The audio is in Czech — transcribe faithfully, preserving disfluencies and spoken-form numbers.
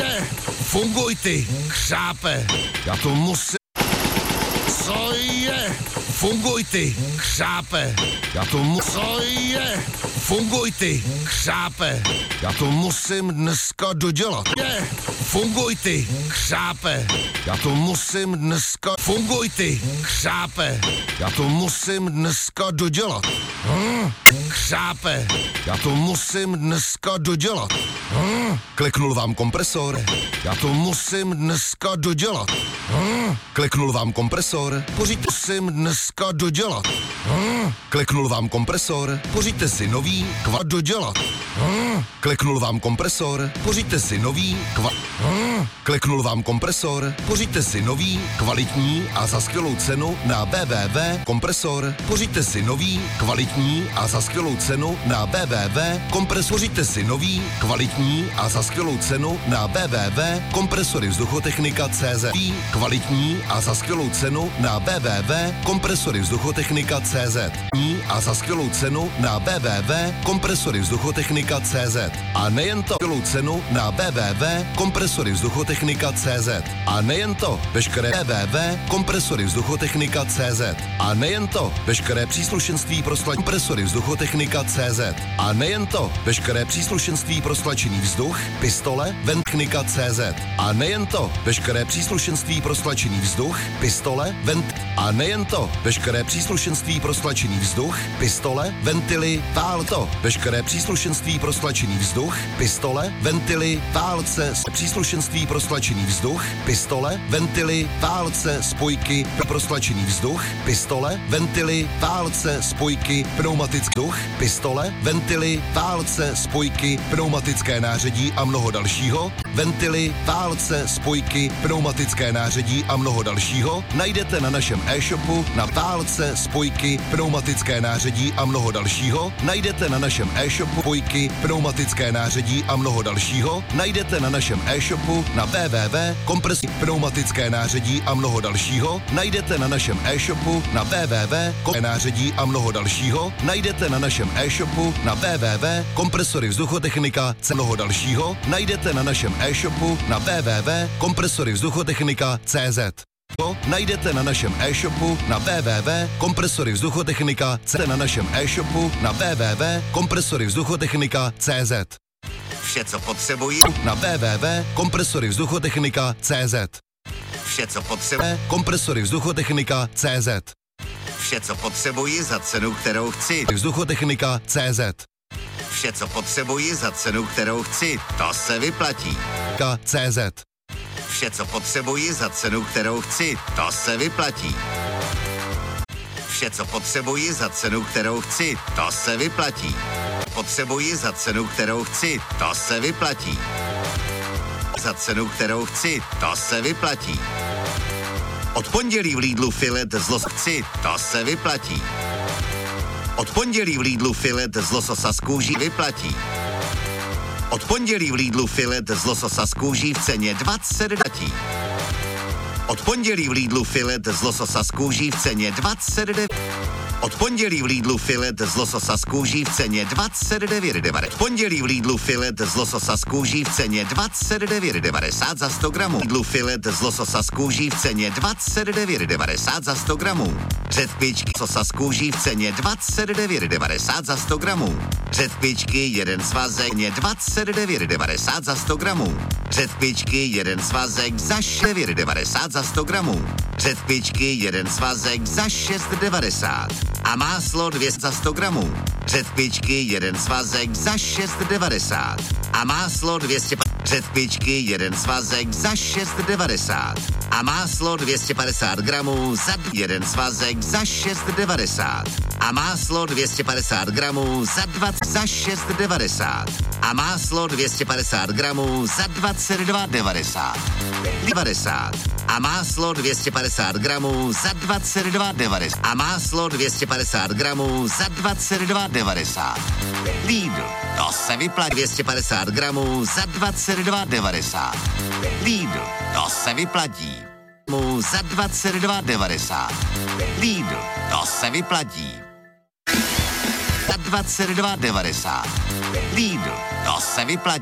je? Funguj ty, chřápe. Já to musím. Co je? Funguj ty, chřápe. Já to mu... Co je? Funguj ty, chřápe. Já to musím dneska dodělat. Je, funguj ty, chřápe. Já to musím dneska... Funguj ty, chřápe. Já to musím dneska dodělat. Hm? Chřápe. Já to musím dneska dodělat. Hm? Kliknul vám kompresor. Já to musím dneska dodělat. Hm? Kliknul vám kompresor. Pořiďte musím dneska dodělat. Hm? Kliknul vám kompresor. Pořiďte si nový kva dodělat. Hm? Kliknul vám kompresor. Pořiďte si nový kva... Hm? Kliknul vám kompresor. Pořiďte si nový, kvalitní a za skvělou cenu na w w w tečka kompresor. Pořiďte si nový, kvalitní a za skvělou cenu na w w w tečka kompresor. Pořiďte si nový, kvalitní a za skvělou cenu na w w w tečka kompresory vzduchotechnika tečka cé zet. Kvalitní a za skvělou cenu na w w w tečka kompresory vzduchotechnika tečka cé zet. A za skvělou cenu na w w w tečka kompresory vzduchotechnika tečka cé zet. A nejen to, skvělou cenu na w w w tečka kompresory vzduchotechnika tečka cé zet. A nejen to, veškeré w w w tečka kompresory vzduchotechnika tečka cé zet. A nejen to, veškeré příslušenství pro stlačení kompresory vzduchotechnika tečka cé zet. A nejen to, veškeré příslušenství pro stlačený vzduch, pistole, ventknika tečka cé zet. A nejen to, veškeré příslušenství pro stlačený vzduch, pistole, vent. A nejen to, veškeré příslušenství pro stlačený vzduch, pistole, ventily, válto. Veškeré příslušenství pro stlačený vzduch, pistole, ventily, válce, příslušenství pro stlačený vzduch, pistole, ventily, válce, spojky pro stlačený vzduch, pistole, ventily, válce, spojky, pneumatický vzduch, pistole, ventily, válce, spojky, pneumatické nářadí a mnoho dalšího, ventily, válce, spojky, pneumatické nářadí a mnoho dalšího najdete na našem e-shopu na válce, spojky, pneumatické nářadí a mnoho dalšího najdete na našem e-shopu spojky, pneumatické nářadí a mnoho dalšího najdete na našem e-shopu na w w w tečka kompresy pneumatické nářadí a mnoho dalšího najdete na našem e-shopu na w w w tečka nářadí a mnoho dalšího najdete na našem e-shopu na w w w tečka kompresory vzduchotechnika tečka mnoho dalšího najdete na našem e-shopu na w w w tečka kompresory vzduchotechnika tečka cé zet. Najdete na našem e-shopu na w w w tečka kompresory vzduchotechnika tečka cé zet. Na našem e-shopu na w w w tečka kompresory vzduchotechnika tečka cé zet. Vše, co potřebuji na w w w tečka kompresory vzduchotechnika tečka cé zet. Vše, co potřebuji kompresory vzduchotechnika tečka cé zet. Vše, co potřebuji za cenu, kterou chci. Vzduchotechnika tečka cé zet. Vše, co potřebuji za cenu, kterou chci, to se vyplatí. cé zet. Vše, co potřebuji za cenu, kterou chci, to se vyplatí. Vše, co potřebuji za cenu, kterou chci, to se vyplatí. Potřebuji za cenu, kterou chci, to se vyplatí. Za cenu, kterou chci, to se vyplatí. Od pondělí v Lidlu filet z lososa chci, to se vyplatí. Od pondělí v Lidlu filet z lososa z kůží vyplatí. Od pondělí v Lidlu filet z lososa z kůží v ceně dvacet devět. Od pondělí v Lidlu filet z lososa z kůží v ceně dvacet devět. Od pondělí v Lidlu filet z lososa z kůží v ceně dvacet devět devadesát. Od pondělí v Lidlu filet z lososa z kůží v ceně dvacet devět devadesát za sto gramů. Lidlu filet z lososa z kůží v ceně dvacet devět devadesát za sto gramů. Řetpičky lososa z kůží v ceně dvacet devět devadesát za sto gramů. Řetpičky jeden svazek dvacet devět devadesát za sto gramů. Řetpičky jeden svazek za šest devadesát za sto gramů. Řetpičky jeden svazek za šest devadesát. A máslo dvě stě za sto gramů. Řetpičky jeden svazek za šest devadesát. A máslo dvě stě padesát. Řetpičky jeden svazek za šest devadesát. A máslo dvě stě padesát gramů za jeden svazek za šest devadesát. A máslo dvě stě padesát gramů za dvacet za šest devadesát. A máslo dvě stě padesát gramů za dvacet dva devadesát. devadesát. A máslo dvě stě padesát gramů za dvacet dva devadesát. A máslo dvě stě padesát gramů za dvacet dva devadesát. Lidl, to se vyplatí. dvě stě padesát gramů za dvacet dva devadesát. Lidl, to se vyplatí. Mu za dvacet dva devadesát. Lidl, to se vyplatí. Za dvacet dva devadesát. Lidl, to se vyplatí.